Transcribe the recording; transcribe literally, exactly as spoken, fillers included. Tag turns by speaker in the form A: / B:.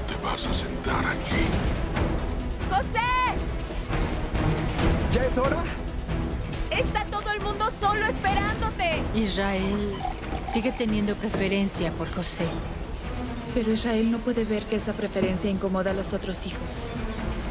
A: te vas a sentar aquí.
B: ¡José!
C: ¿Ya es hora?
B: ¡Está todo el mundo solo esperándote!
D: Israel sigue teniendo preferencia por José.
E: Pero Israel no puede ver que esa preferencia incomoda a los otros hijos.